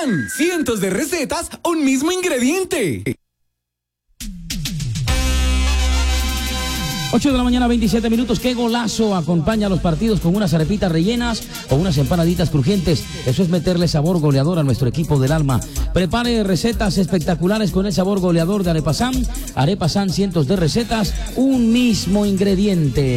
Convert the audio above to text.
Arepazán, cientos de recetas, un mismo ingrediente. 8 de la mañana, 27 minutos. ¡Qué golazo! Acompaña a los partidos con unas arepitas rellenas o unas empanaditas crujientes. Eso es meterle sabor goleador a nuestro equipo del alma. Prepare recetas espectaculares con el sabor goleador de Arepazán. Arepazán, cientos de recetas, un mismo ingrediente.